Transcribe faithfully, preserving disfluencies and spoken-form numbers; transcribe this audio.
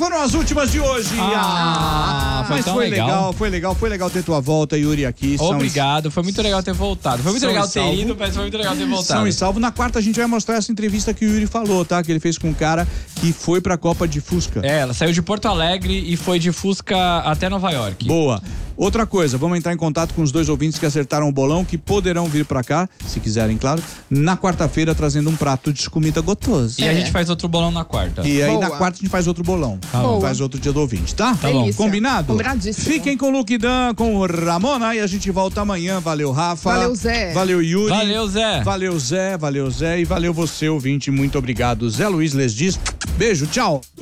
foram as últimas de hoje. Ah, ah foi mas tão foi legal. legal, foi legal, foi legal ter tua volta, Yuri, aqui. Obrigado, foi muito legal ter voltado. Foi muito São legal e ter salvo. ido, mas foi muito legal ter voltado. São e salvo. Na quarta a gente vai mostrar essa entrevista que o Yuri falou, tá? Que ele fez com um cara que foi pra Copa de Fusca. É, ela saiu de Porto Alegre e foi de Fusca até Nova York. Boa. Outra coisa, vamos entrar em contato com os dois ouvintes que acertaram o bolão, que poderão vir pra cá, se quiserem, claro, na quarta-feira trazendo um prato de comida gostoso. E É. a gente faz outro bolão na quarta. E aí Boa. na quarta a gente faz outro bolão. Tá bom. Faz outro dia do ouvinte, tá? Tá bom. Delícia. Combinado? Combinadíssimo. Fiquem com o Luke Dan, com o Ramona e a gente volta amanhã. Valeu, Rafa. Valeu, Zé. Valeu, Yuri. Valeu, Zé. Valeu, Zé. Valeu, Zé. E valeu você, ouvinte. Muito obrigado. Zé Luiz Les diz. Beijo, tchau.